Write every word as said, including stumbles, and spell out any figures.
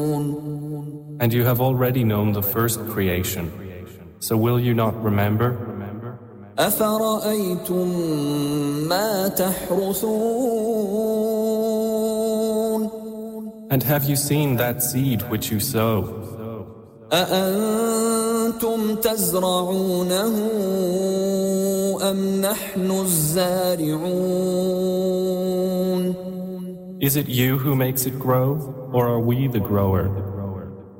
And you have already known the first creation. So will you not remember? أفرأيتم ما تحرثون And have you seen that seed which you sow? أأنتم تزرعونه أم نحن الزارعون Is it you who makes it grow, or are we the grower?